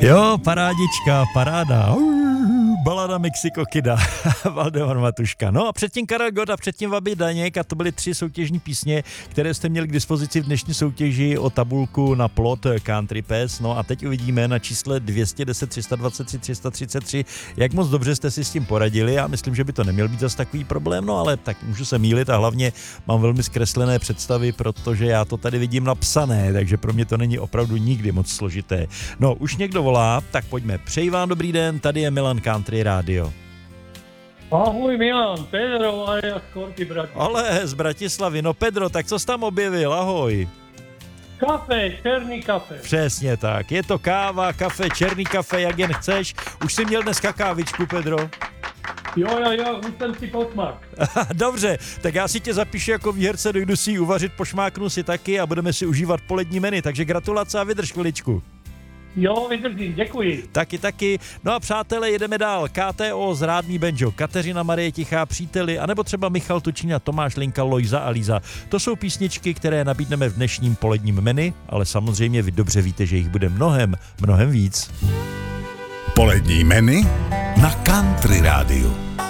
Jo, parádička, paráda. Balada Mexiko Kida, Valdemar Matuška. No a předtím Karel Gott a předtím Vaby Daněk a to byly 3 soutěžní písně, které jste měli k dispozici v dnešní soutěži o tabulku na plot Country Pass. No a teď uvidíme na čísle 210 323 333, jak moc dobře jste si s tím poradili. Já myslím, že by to neměl být zas takový problém, no ale tak můžu se mýlit a hlavně mám velmi zkreslené představy, protože já to tady vidím napsané, takže pro mě to není opravdu nikdy moc složité. No, už někdo volá, tak pojďme. Přeji vám dobrý den, tady je Milan Country Radio. Ahoj Milan, Pedro alias Korky Bratislava. Ale z Bratislavy, no Pedro, tak co jsi tam objevil, ahoj. Kafe, černý kafe. Přesně tak, je to káva, kafe, černý kafe, jak jen chceš. Už jsi měl dneska kávičku, Pedro? Jo, už jsem si pošmák. Dobře, tak já si tě zapíšu jako výherce, dojdu si ji uvařit, pošmáknu si taky a budeme si užívat polední menu, takže gratulace a vydrž chviličku. Jo, vydržím, děkuji. Taky. No a přátelé, jedeme dál. KTO, Zrádný banjo, Kateřina Marie Tichá, Příteli, anebo třeba Michal Tučín a Tomáš Linka, Lojza a Líza. To jsou písničky, které nabídneme v dnešním poledním menu, ale samozřejmě vy dobře víte, že jich bude mnohem víc. Polední menu na Country Rádiu.